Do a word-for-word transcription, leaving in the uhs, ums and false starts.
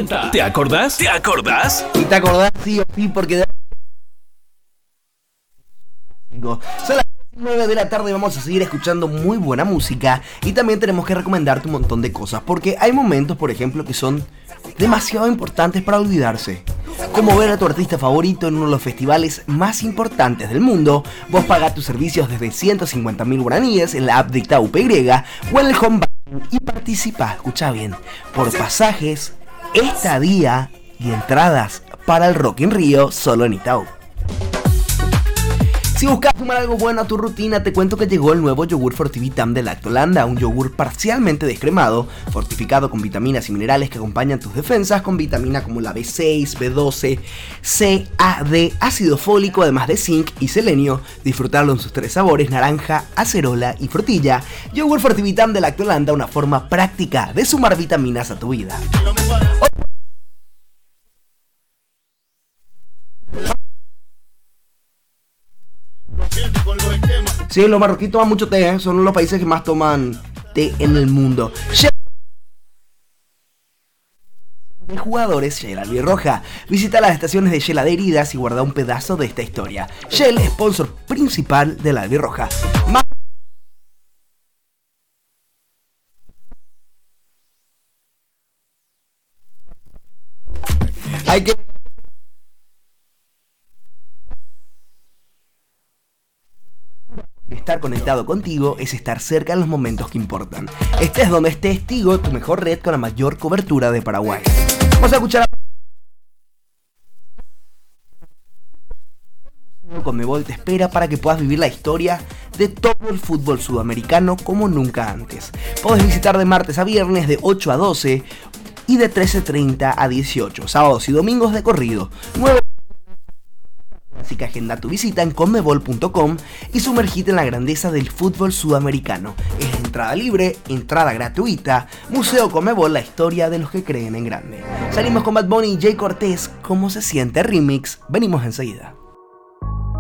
presenta ¿Te acordás? ¿Te acordás? ¿Y te acordás? Sí o sí, porque... Son las nueve de la tarde y vamos a seguir escuchando muy buena música. Y también tenemos que recomendarte un montón de cosas, porque hay momentos, por ejemplo, que son demasiado importantes para olvidarse. Como ver a tu artista favorito en uno de los festivales más importantes del mundo. Vos pagás tus servicios desde ciento cincuenta mil guaraníes en la app de Itaú P Y o en el home banking y participá, escucha bien, por pasajes, estadía y entradas para el Rock in Rio solo en Itaú. Si buscas sumar algo bueno a tu rutina, te cuento que llegó el nuevo yogur Fortivitam de Lactolanda, un yogur parcialmente descremado, fortificado con vitaminas y minerales que acompañan tus defensas, con vitamina como la B seis, B doce, C, A, D, ácido fólico, además de zinc y selenio. Disfrutarlo en sus tres sabores, naranja, acerola y frutilla. Yogur Fortivitam de Lactolanda, una forma práctica de sumar vitaminas a tu vida. Sí, los marroquíes toman mucho té, ¿eh? Son los países que más toman té en el mundo. De jugadores Shell Albirroja. Visita las estaciones de Shell adheridas y guarda un pedazo de esta historia. Shell, sponsor principal de la Albirroja. Más... Hay que... Estar conectado contigo es estar cerca en los momentos que importan. Estés donde estés, Tigo, tu mejor red con la mayor cobertura de Paraguay. Vamos a escuchar a... Conmebol te espera para que puedas vivir la historia de todo el fútbol sudamericano como nunca antes. Podés visitar de martes a viernes de ocho a doce y de trece treinta a dieciocho, sábados y domingos de corrido. nueve Así que agenda tu visita en conmebol punto com y sumergite en la grandeza del fútbol sudamericano. Es entrada libre, entrada gratuita. Museo Conmebol, la historia de los que creen en grande. Salimos con Bad Bunny y Jay Cortés. ¿Cómo se siente remix? Venimos enseguida.